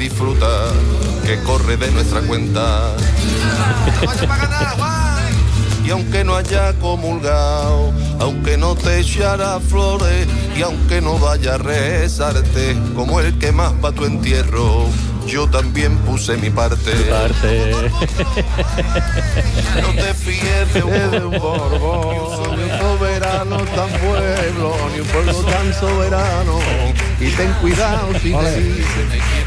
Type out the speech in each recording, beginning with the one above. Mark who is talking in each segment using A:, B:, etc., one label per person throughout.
A: disfruta, que corre de nuestra cuenta. Y aunque no haya comulgado, aunque no te echara flores, y aunque no vaya a rezarte como el que más pa' tu entierro, yo también puse mi parte. No te fíes de un borbón, ni un soberano tan pueblo, ni un pueblo tan soberano. Y ten cuidado si te dicen te quiero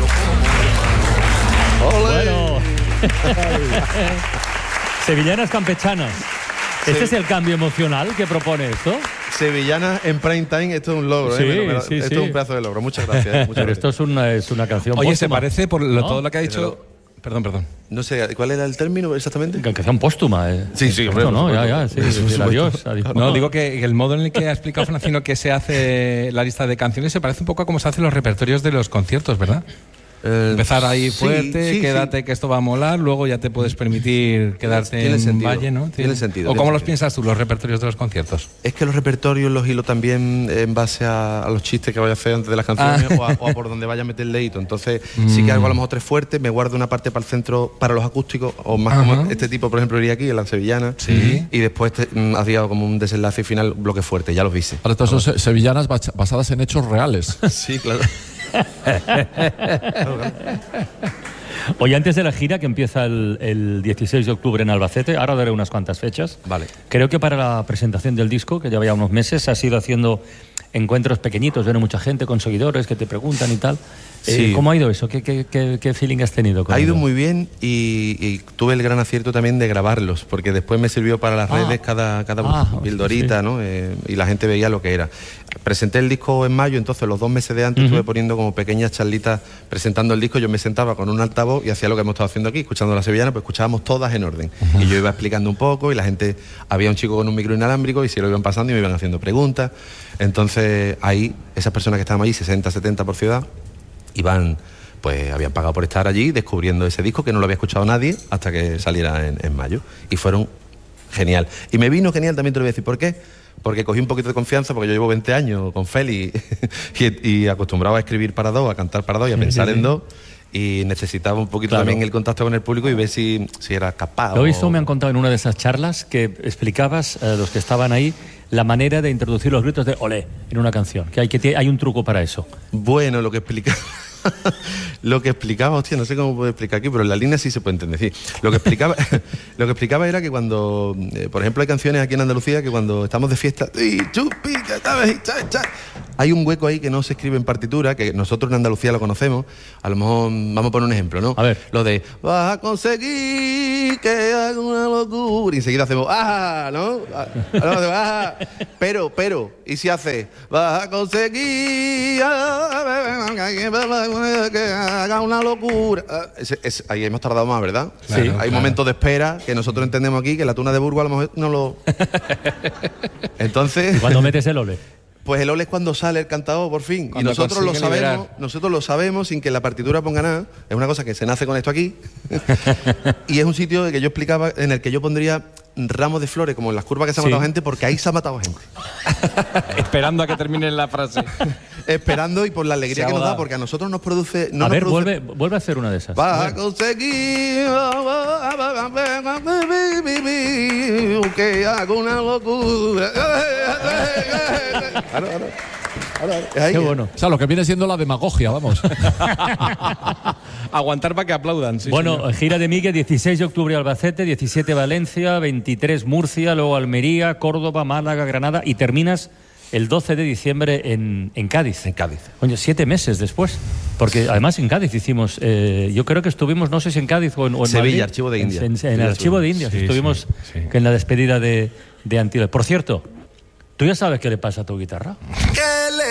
A: como hermano.
B: Bueno. Sevillanas campechanas. ¿Este es el cambio emocional que propone esto?
A: Sevillana en prime time, esto es un logro,
B: sí,
A: esto es un pedazo de logro. Muchas gracias.
B: Pero esto es una canción.
C: Oye,
B: póstuma.
C: se parece por
B: ¿No?
C: todo lo que ha dicho. Perdón.
A: No sé, ¿cuál era el término exactamente?
B: Canción póstuma.
A: Sí, hombre.
B: Esto, ¿no? Ya, sí. Adiós.
C: No, digo que el modo en el que ha explicado Francino que se hace la lista de canciones se parece un poco a cómo se hacen los repertorios de los conciertos, ¿verdad? Empezar ahí fuerte, quédate que esto va a molar, luego ya te puedes permitir quedarte en valle, ¿no?
A: Tiene sentido.
C: ¿O cómo los piensas tú, los repertorios de los conciertos?
A: Es que los repertorios los hilo también en base a los chistes que vaya a hacer antes de las canciones o a por donde vaya a meter el dedito. Entonces sí que hago a lo mejor tres fuertes, me guardo una parte para el centro para los acústicos, o más como este tipo, por ejemplo, iría aquí, en la sevillana, y después hacía como un desenlace final, bloque fuerte, ya los viste.
D: Para todas son sevillanas basadas en hechos reales.
A: Sí, claro.
B: Hoy, antes de la gira que empieza el 16 de octubre en Albacete, ahora daré unas cuantas fechas.
A: Vale.
B: Creo que para la presentación del disco, que lleva ya unos meses, has ido haciendo encuentros pequeñitos, viene mucha gente con seguidores que te preguntan y tal.
A: Sí.
B: ¿Cómo ha ido eso? ¿Qué feeling has tenido con
A: Ha ido
B: ello?
A: muy bien y tuve el gran acierto también de grabarlos, porque después me sirvió para las redes cada pildorita,
B: sí.
A: ¿no? Y la gente veía lo que era. Presenté el disco en mayo, entonces los 2 meses de antes estuve poniendo como pequeñas charlitas presentando el disco. Yo me sentaba con un altavoz y hacía lo que hemos estado haciendo aquí, escuchando la sevillana, pues escuchábamos todas en orden. Y yo iba explicando un poco y la gente, había un chico con un micro inalámbrico y se lo iban pasando y me iban haciendo preguntas. Entonces ahí, esas personas que estaban allí, 60, 70 por ciudad, pues habían pagado por estar allí descubriendo ese disco que no lo había escuchado nadie hasta que saliera en mayo. Y fueron genial. Y me vino genial, también te lo voy a decir por qué. Porque cogí un poquito de confianza, porque yo llevo 20 años con Feli y acostumbrado a escribir para dos, a cantar para dos y a pensar en dos. Y necesitaba un poquito también el contacto con el público y ver si era capaz.
B: Hoy me han contado en una de esas charlas que explicabas, los que estaban ahí, la manera de introducir los gritos de olé en una canción, que hay un truco para eso.
A: Bueno, lo que explicaba, hostia, no sé cómo puedo explicar aquí, pero en la línea sí se puede entender, sí. Lo que explicaba era que cuando, por ejemplo, hay canciones aquí en Andalucía que cuando estamos de fiesta, hay un hueco ahí que no se escribe en partitura, que nosotros en Andalucía lo conocemos. A lo mejor vamos a poner un ejemplo, ¿no?
B: A ver.
A: Lo de vas a conseguir que haga una locura y enseguida hacemos ¿no? Pero y si hace vas a conseguir que haga una locura, ahí hemos tardado más, ¿verdad?
B: Sí.
A: Hay momentos de espera que nosotros entendemos aquí, que la tuna de Burgos a lo mejor no lo... Entonces...
B: ¿Y cuando metes el ole?
A: Pues el ole es cuando sale el cantador, por fin.
C: Cuando
A: y nosotros
C: liberar.
A: nosotros lo sabemos sin que la partitura ponga nada. Es una cosa que se nace con esto aquí. Y es un sitio que yo explicaba en el que yo pondría ramos de flores, como en las curvas que se ha matado gente, porque ahí se ha matado gente.
C: Esperando a que termine la frase.
A: Esperando y por la alegría que nos da, porque a nosotros nos produce...
B: No, a ver, vuelve a hacer una de esas.
A: Va a conseguir que haga una locura.
B: Qué bueno.
D: O sea, lo que viene siendo la demagogia, vamos.
C: Aguantar para que aplaudan. Sí,
B: bueno,
C: señor.
B: gira de Miguel, 16 de octubre Albacete, 17 Valencia, 23 Murcia, luego Almería, Córdoba, Málaga, Granada y terminas el 12 de diciembre en Cádiz.
A: En Cádiz.
B: Coño, 7 meses después. Porque además en Cádiz hicimos, yo creo que estuvimos, no sé si en Cádiz o en
A: Sevilla,
B: Madrid.
A: Archivo de India.
B: En el Archivo de India.
C: Sí,
B: Estuvimos en la despedida de Antilles. Por cierto, ¿tú ya sabes qué le pasa a tu guitarra?